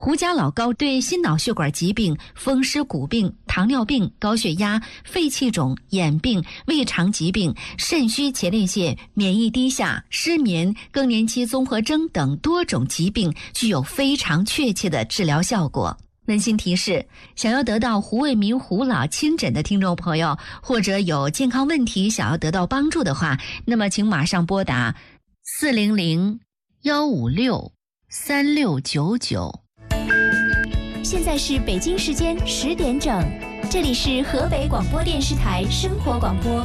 胡椒老膏对心脑血管疾病、风湿骨病、糖尿病、高血压、肺气肿、眼病、胃肠疾病、肾虚前列腺、免疫低下、失眠、更年期综合征等多种疾病具有非常确切的治疗效果。温馨提示：想要得到胡卫民胡老亲诊的听众朋友，或者有健康问题想要得到帮助的话，那么请马上拨打400-156-3699。 现在是北京时间10点整，这里是河北广播电视台生活广播。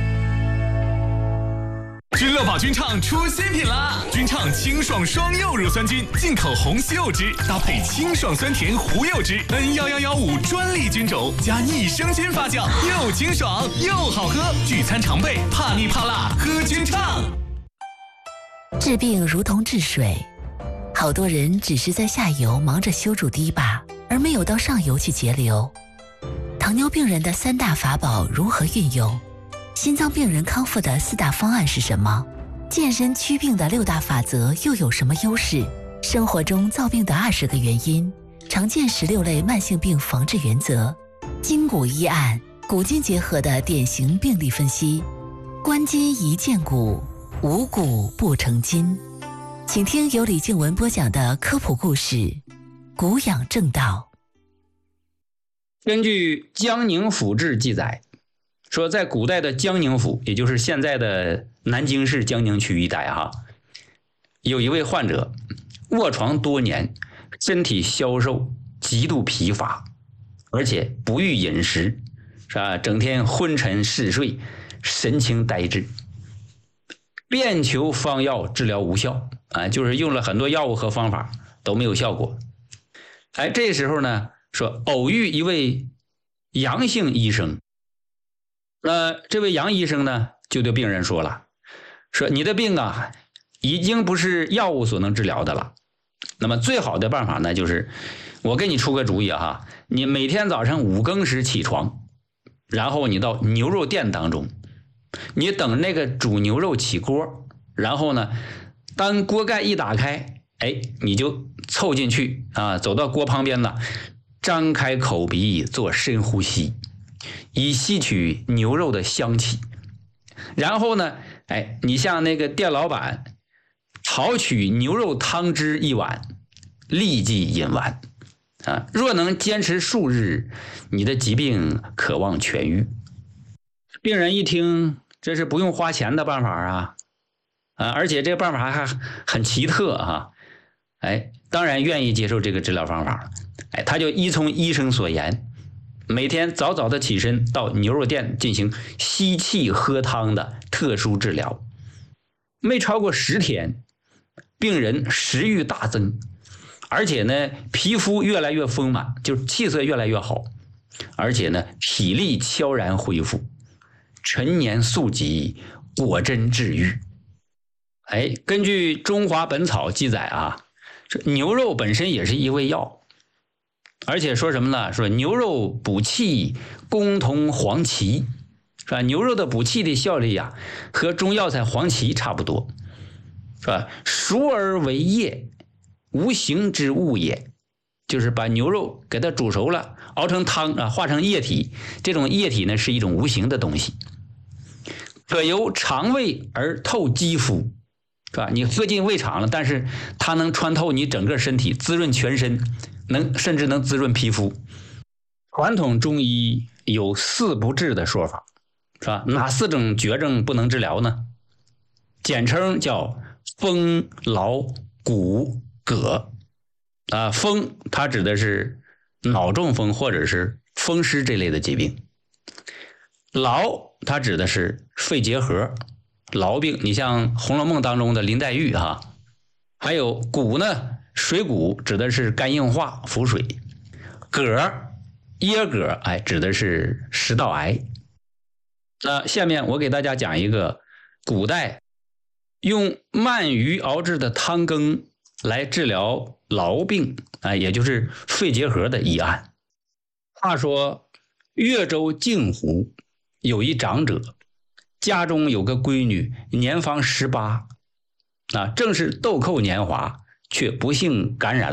君乐宝君畅出新品啦！君畅清爽双柚乳酸菌，进口红西柚汁，搭配清爽酸甜胡柚汁 ，N11115专利菌种，加益生菌发酵，又清爽又好喝。聚餐常备，怕腻怕辣，喝君畅。 治病如同治水，好多人只是在下游忙着修筑堤坝，而没有到上游去节流。糖尿病人的3大法宝如何运用？心脏病人康复的4大方案是什么？健身祛病的6大法则又有什么优势？生活中造病的20个原因，常见16类慢性病防治原则，筋骨医案，骨筋结合的典型病例分析，观筋宜见骨，无骨不成筋。请听由李静文播讲的科普故事骨养正道。 根据江宁府志记载，说在古代的江宁府，也就是现在的南京市江宁区一带有一位患者卧床多年，身体消瘦，极度疲乏，而且不欲饮食，是吧？整天昏沉嗜睡，神情呆滞，遍求方药治疗无效就是用了很多药物和方法都没有效果。这时候呢，说偶遇一位杨姓医生。这位杨医生呢，就对病人说了，说你的病已经不是药物所能治疗的了。那么最好的办法呢，就是我给你出个主意你每天早上5更时起床，然后你到牛肉店当中，你等那个煮牛肉起锅，然后呢，当锅盖一打开，你就凑进去走到锅旁边张开口鼻做深呼吸，以吸取牛肉的香气。然后呢，你向那个店老板讨取牛肉汤汁1碗，立即饮完若能坚持数日，你的疾病可望痊愈。病人一听，这是不用花钱的办法而且这个办法还很奇特当然愿意接受这个治疗方法了。他就依从医生所言，每天早早的起身到牛肉店进行吸气喝汤的特殊治疗。没超过10天，病人食欲大增，而且呢，皮肤越来越丰满，就是气色越来越好，而且呢，体力悄然恢复，陈年宿疾，果真治愈。根据《中华本草》记载这牛肉本身也是一味药，而且说什么呢？说牛肉补气，共同黄芪，是吧？牛肉的补气的效力和中药材黄芪差不多，是吧？熟而为液，无形之物也，就是把牛肉给它煮熟了，熬成汤化成液体，这种液体呢是一种无形的东西，可由肠胃而透肌肤，是吧？你喝进胃肠了，但是它能穿透你整个身体，滋润全身，甚至能滋润皮肤。传统中医有4不治的说法，是吧？哪4种绝症不能治疗呢？简称叫风、劳、骨、膈。风它指的是脑中风或者是风湿这类的疾病。劳它指的是肺结核、痨病，你像《红楼梦》当中的林黛玉还有骨呢，水谷指的是肝硬化、腹水。膈噎膈指的是食道癌。那下面我给大家讲一个古代用鳗鱼熬制的汤羹来治疗痨病也就是肺结核的一案。话说越州镜湖有一长者，家中有个闺女，年方18，正是豆蔻年华，却不幸感染了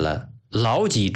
劳己